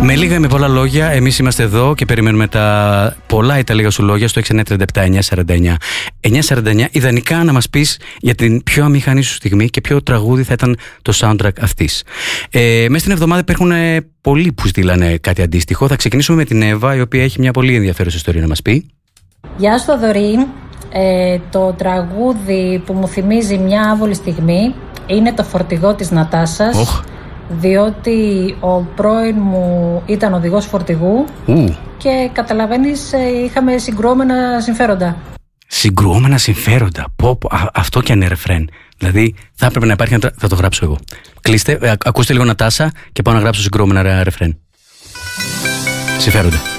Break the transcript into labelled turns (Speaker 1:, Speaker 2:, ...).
Speaker 1: Με λίγα ή με πολλά λόγια, εμείς είμαστε εδώ και περιμένουμε τα πολλά ή τα λίγα σου λόγια στο 6937-949-949. Ιδανικά να μας πεις για την πιο αμηχανή σου στιγμή και ποιο τραγούδι θα ήταν το soundtrack αυτής. Μέσα στην εβδομάδα υπάρχουν πολλοί που στείλανε κάτι αντίστοιχο. Θα ξεκινήσουμε με την Εύα, η οποία έχει μια πολύ ενδιαφέρουσα ιστορία να μας πει.
Speaker 2: Γεια σου Θοδωρή. Το τραγούδι που μου θυμίζει μια άβολη στιγμή είναι το φορτηγό της Νατάσας. Διότι ο πρώην μου ήταν οδηγός φορτηγού και καταλαβαίνεις, είχαμε συγκρουόμενα συμφέροντα.
Speaker 1: Συγκρουόμενα συμφέροντα. Αυτό και αν είναι ρεφρέν. Δηλαδή θα έπρεπε να υπάρχει, θα το γράψω εγώ. Κλείστε, ακούστε λίγο Νατάσα και πάω να γράψω συγκρουόμενα ρεφρέν. Συμφέροντα.